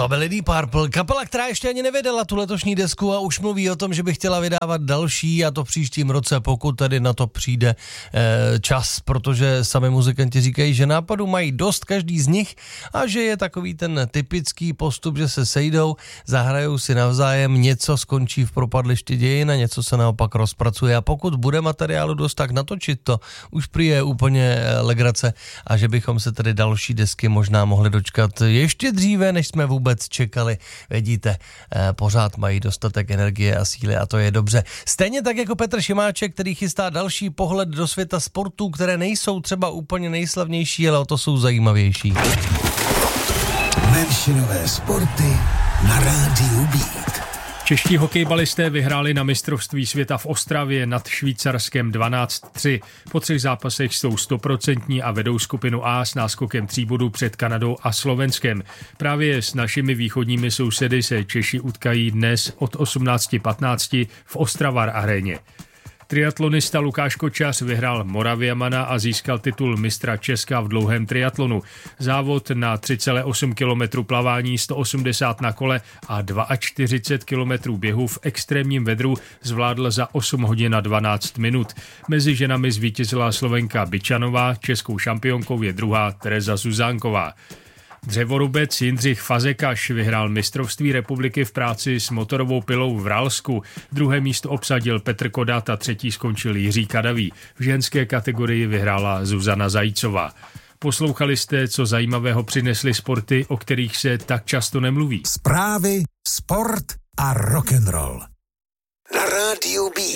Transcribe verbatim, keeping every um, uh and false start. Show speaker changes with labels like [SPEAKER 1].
[SPEAKER 1] To byly Deep Purple, kapela, která ještě ani nevydala tu letošní desku a už mluví o tom, že by chtěla vydávat další, a to v příštím roce, pokud tedy na to přijde e, čas, protože sami muzikanti říkají, že nápadů mají dost každý z nich a že je takový ten typický postup, že se sejdou, zahrajou si navzájem, něco skončí v propadlišti dějin a něco se naopak rozpracuje, a pokud bude materiálu dost, tak natočit to už prý je úplně legrace, a že bychom se tedy další desky možná mohli dočkat ještě dříve, než jsme vůbec čekali. Vidíte, eh, pořád mají dostatek energie a síly a to je dobře. Stejně tak jako Petr Šimáček, který chystá další pohled do světa sportů, které nejsou třeba úplně nejslavnější, ale o to jsou zajímavější.
[SPEAKER 2] Menšinové sporty na rádiu Beat.
[SPEAKER 3] Čeští hokejbalisté vyhráli na mistrovství světa v Ostravě nad Švýcarskem dvanáct tři. Po třech zápasech jsou stoprocentní a vedou skupinu A s náskokem tří bodů před Kanadou a Slovenskem. Právě s našimi východními sousedy se Češi utkají dnes od osmnáct patnáct v Ostravar aréně. Triatlonista Lukáš Kočař vyhrál Moraviamana a získal titul mistra Česka v dlouhém triatlonu. Závod na tři celá osm kilometru plavání, sto osmdesát na kole a čtyřicet dva kilometrů běhu v extrémním vedru zvládl za osm hodin a dvanáct minut. Mezi ženami zvítězila Slovenka Byčanová, českou šampionkou je druhá Tereza Zuzánková. Dřevorubec Jindřich Fazekaš vyhrál mistrovství republiky v práci s motorovou pilou v Ralsku. Druhé místo obsadil Petr Kodat a třetí skončil Jiří Kadavý. V ženské kategorii vyhrála Zuzana Zajícová. Poslouchali jste, co zajímavého přinesly sporty, o kterých se tak často nemluví.
[SPEAKER 2] Zprávy, sport a rock'n'roll. Na rádiu Beat.